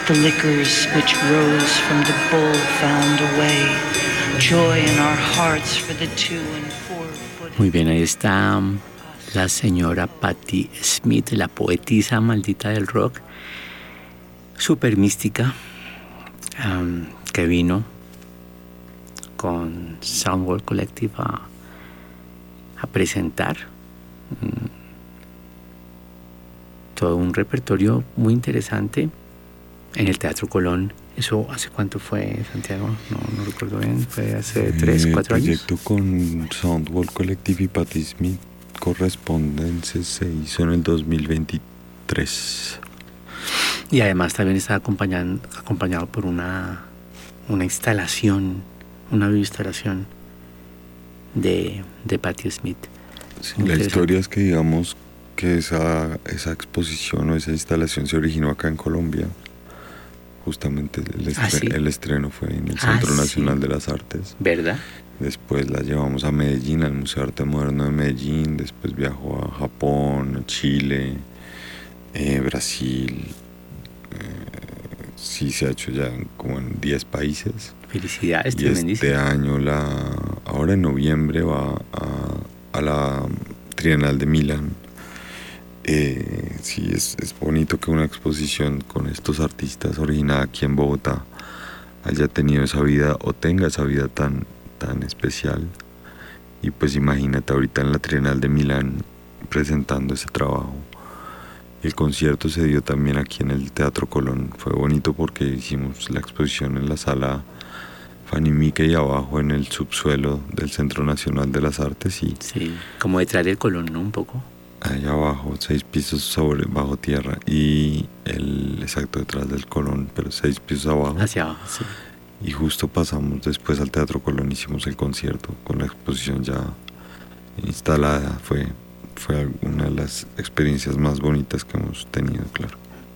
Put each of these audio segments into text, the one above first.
The liquors which rose from the bowl found a way. Joy in our hearts for the 2 and 4 Muy bien, ahí está la señora Patti Smith, la poetisa maldita del rock, súper mística, que vino con Soundworld Collective a presentar todo un repertorio muy interesante en el Teatro Colón. ¿Eso hace cuánto fue, Santiago? No recuerdo bien. ¿Fue hace 3, 4 años? El proyecto con Soundworld Collective y Patti Smith Correspondences se hizo en el 2023. Y además también está acompañado por una instalación, una videoinstalación de Patti Smith. Sí, la historia es que digamos que esa exposición o esa instalación se originó acá en Colombia. Justamente el estreno fue en el Centro Nacional de las Artes. ¿Verdad? Después la llevamos a Medellín, al Museo de Arte Moderno de Medellín. Después viajó a Japón, Chile, Brasil. Sí, se ha hecho ya como en 10 países. Felicidades, y tremendísimo. Este año, ahora en noviembre, va a la Trienal de Milán. Sí, es bonito que una exposición con estos artistas originada aquí en Bogotá haya tenido esa vida o tenga esa vida tan especial. Y pues imagínate ahorita en la Trienal de Milán presentando ese trabajo. El concierto se dio también aquí en el Teatro Colón. Fue bonito porque hicimos la exposición en la sala Fanny Mickey y abajo en el subsuelo del Centro Nacional de las Artes. Sí, como detrás del Colón, ¿no? Un poco. Allá abajo, 6 pisos bajo tierra y exacto detrás del Colón, pero 6 pisos abajo. Hacia abajo, sí. Y justo pasamos después al Teatro Colón, hicimos el concierto con la exposición ya instalada. Fue una de las experiencias más bonitas que hemos tenido, claro.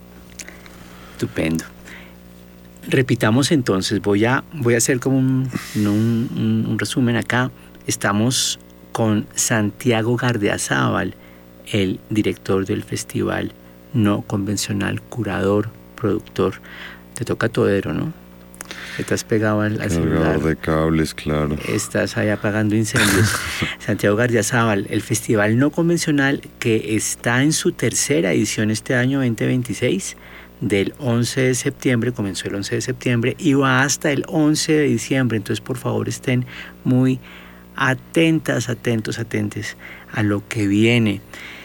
Estupendo. Repitamos entonces, voy a hacer como un resumen acá. Estamos con Santiago Gardiazabal, el director del festival no convencional, curador, productor. Te toca todero, ¿no? Te has pegado al celular. Cargador de cables, claro. Estás ahí apagando incendios. Santiago Gardiazabal, el festival no convencional que está en su tercera edición este año 2026, del 11 de septiembre, comenzó el 11 de septiembre y va hasta el 11 de diciembre. Entonces, por favor, estén muy atentos a lo que viene.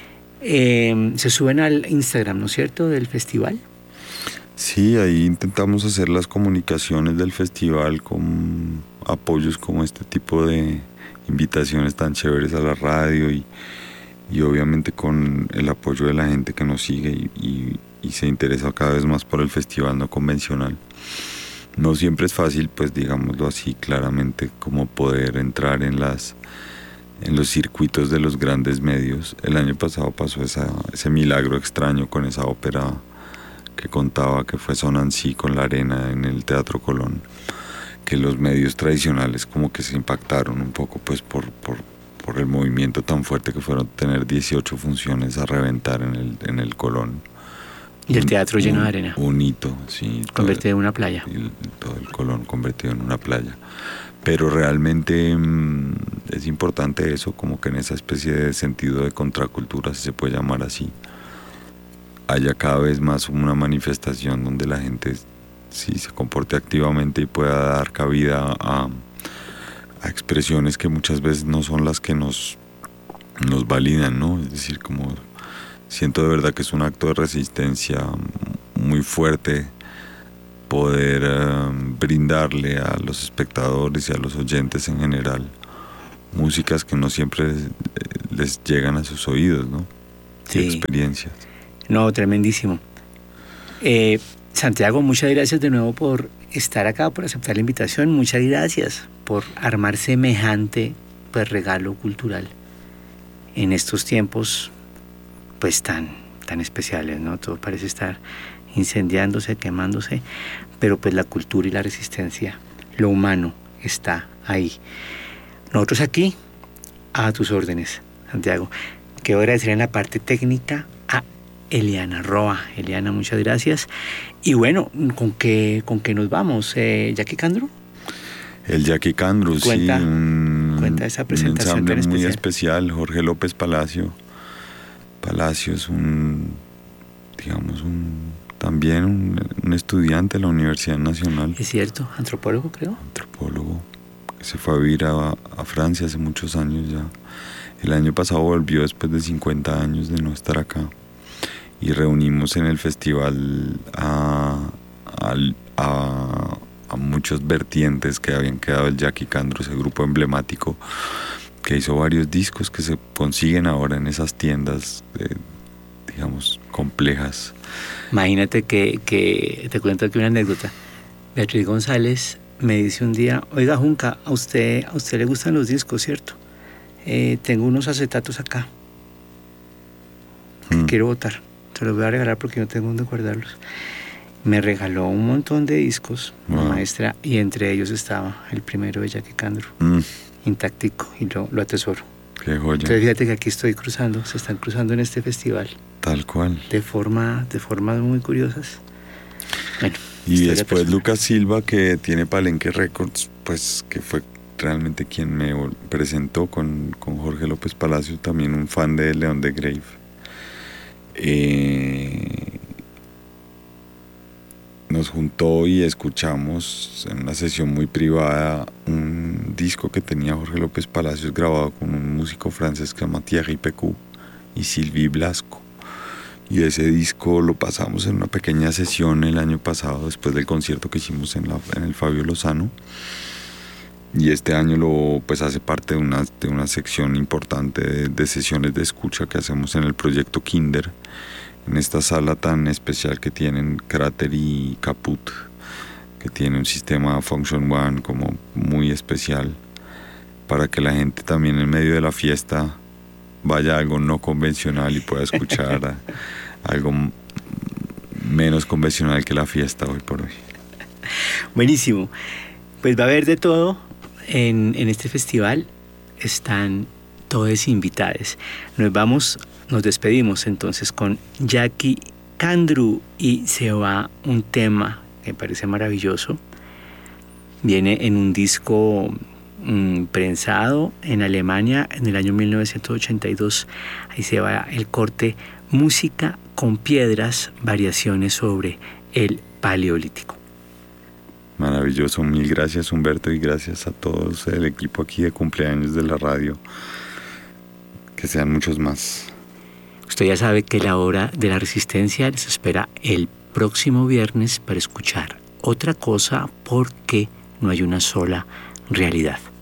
Se suben al Instagram, ¿no es cierto?, del festival. Sí, ahí intentamos hacer las comunicaciones del festival con apoyos como este tipo de invitaciones tan chéveres a la radio y obviamente con el apoyo de la gente que nos sigue y se interesa cada vez más por el festival no convencional. No siempre es fácil, pues digámoslo así claramente, como poder entrar en los circuitos de los grandes medios. El año pasado pasó ese milagro extraño con esa ópera que contaba que fue Sonancy con La Arena en el Teatro Colón, que los medios tradicionales como que se impactaron un poco pues por el movimiento tan fuerte que fueron tener 18 funciones a reventar en el Colón. Y el teatro lleno de arena. Un hito, sí. Convertido en una playa. Todo el Colón convertido en una playa. Pero realmente es importante eso, como que en esa especie de sentido de contracultura, si se puede llamar así, haya cada vez más una manifestación donde la gente sí se comporte activamente y pueda dar cabida a expresiones que muchas veces no son las que nos validan, ¿no? Es decir, como siento de verdad que es un acto de resistencia muy fuerte poder brindarle a los espectadores y a los oyentes en general músicas que no siempre les llegan a sus oídos, ¿no? Sí. Y experiencias. No, tremendísimo. Santiago, muchas gracias de nuevo por estar acá, por aceptar la invitación. Muchas gracias por armar semejante pues, regalo cultural en estos tiempos pues tan especiales, ¿no? Todo parece estar incendiándose, quemándose, pero pues la cultura y la resistencia, lo humano está ahí. Nosotros aquí, a tus órdenes, Santiago. Quiero agradecer en la parte técnica a Eliana Roa. Eliana, muchas gracias. Y bueno, ¿con qué nos vamos? ¿Jackie Candru? El Jackie Candru, Cuenta, sí. Cuenta esa presentación Un ensamble tan muy especial. especial. Jorge López Palacio. Palacio es también un estudiante de la Universidad Nacional. Es cierto, antropólogo, creo. Antropólogo, que se fue a vivir a Francia hace muchos años ya. El año pasado volvió después de 50 años de no estar acá. Y reunimos en el festival a muchos vertientes que habían quedado del Jackie Candru, ese grupo emblemático que hizo varios discos que se consiguen ahora en esas tiendas, digamos, complejas. Imagínate que te cuento aquí una anécdota. Beatriz González me dice un día: oiga, Junca, a usted le gustan los discos, ¿cierto? Tengo unos acetatos acá que quiero botar. Te los voy a regalar porque no tengo dónde guardarlos. Me regaló un montón de discos, la maestra, y entre ellos estaba el primero de Jackie Candru, intactico, y lo atesoro. Qué joya. Entonces fíjate que aquí estoy cruzando, se están cruzando en este festival. Tal cual. De formas muy curiosas. Bueno. Y después Lucas Silva, que tiene Palenque Records, pues que fue realmente quien me presentó con Jorge López Palacio, también un fan de León de Grave. Nos juntó y escuchamos en una sesión muy privada un disco que tenía Jorge López Palacios grabado con un músico francés que se llama Thierry Pécu y Sylvie Blasco. Y ese disco lo pasamos en una pequeña sesión el año pasado, después del concierto que hicimos en el Fabio Lozano. Y este año pues hace parte de una sección importante de sesiones de escucha que hacemos en el proyecto Kinder, en esta sala tan especial que tienen Cráter y Caput, que tiene un sistema Function One como muy especial, para que la gente también en medio de la fiesta vaya a algo no convencional y pueda escuchar algo menos convencional que la fiesta hoy por hoy. Buenísimo. Pues va a haber de todo en este festival. Están todos invitados. Nos despedimos entonces con Jackie Candru y se va un tema que me parece maravilloso. Viene en un disco prensado en Alemania en el año 1982. Ahí se va el corte Música con piedras, variaciones sobre el Paleolítico. Maravilloso, mil gracias Humberto y gracias a todos el equipo aquí de cumpleaños de la radio. Que sean muchos más. Usted ya sabe que la hora de la resistencia les espera el próximo viernes para escuchar otra cosa, porque no hay una sola realidad.